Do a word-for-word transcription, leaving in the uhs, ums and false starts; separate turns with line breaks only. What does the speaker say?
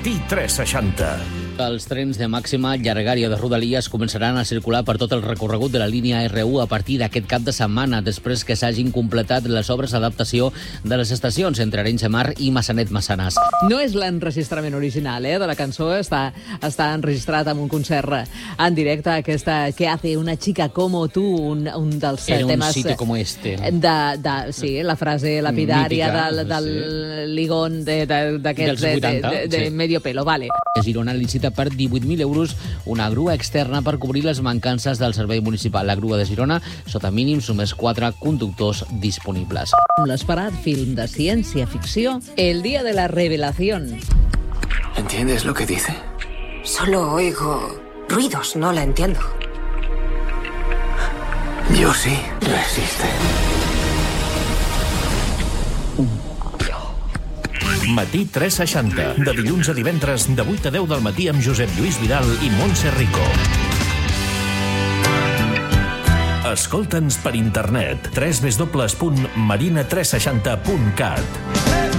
Matí tres seixanta.
Els trens de màxima llargària de Rodalies començaran a circular per tot el recorregut de la línia erre u a partir d'aquest cap de setmana, després que s'hagin completat les obres d'adaptació de les estacions entre Arenys de Mar i Massanet-Massanàs.
No és l'enregistrament original, eh, de la cançó, està, està enregistrat amb un concert en directe, aquesta Que hace una chica como tú, un, un dels
Era
temes...
un sitio como este.
De, de, sí, la frase lapidària
Mítica,
del, del
sí.
ligón d'aquests de, de, de, de, de
sí.
medio pelo, vale.
A Girona licita per divuit mil euros una grua externa per cobrir les mancances del servei municipal. La grua de Girona, sota mínims, només quatre conductors disponibles.
L'esperat film de ciència-ficció, El día de la revelación.
¿Entiendes lo que dice?
Solo oigo ruidos, no la entiendo.
Yo sí. Resiste.
Matí tres seixanta. De dilluns a divendres, de vuit a deu del matí amb Josep Lluís Vidal i Montse Rico. Escolta'ns per internet. w w w punt marina tres seixanta punt cat.